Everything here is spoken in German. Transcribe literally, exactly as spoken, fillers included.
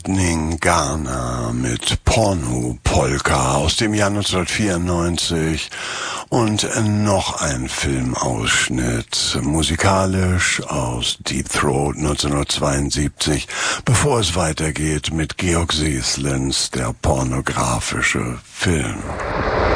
Lightning Garner mit Porno Polka aus dem Jahr neunzehnhundertvierundneunzig und noch ein Filmausschnitt musikalisch aus Deep Throat neunzehnhundertzweiundsiebzig, bevor es weitergeht mit Georg Seslens Der pornografische Film.